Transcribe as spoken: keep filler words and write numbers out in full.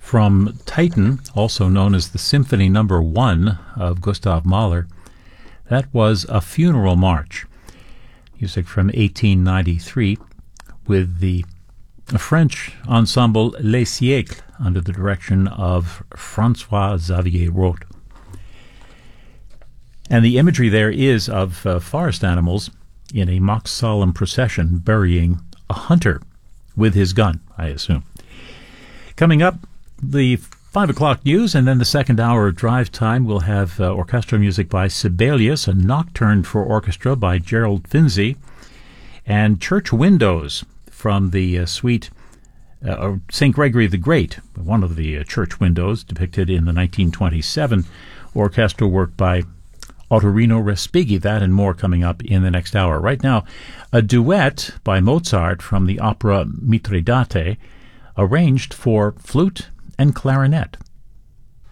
From Titan, also known as the Symphony Number One of Gustav Mahler, that was A Funeral March, music from eighteen ninety-three, with the French ensemble Les Siècles under the direction of François-Xavier Roth. And the imagery there is of uh, forest animals in a mock solemn procession burying a hunter with his gun, I assume. Coming up, the five o'clock news, and then the second hour of drive time, we'll have uh, orchestral music by Sibelius, a nocturne for orchestra by Gerald Finzi, and church windows from the uh, suite uh, Saint Gregory the Great, one of the uh, church windows depicted in the nineteen twenty-seven orchestral work by Ottorino Respighi. That and more coming up in the next hour. Right now, a duet by Mozart from the opera Mitridate, arranged for flute and clarinet.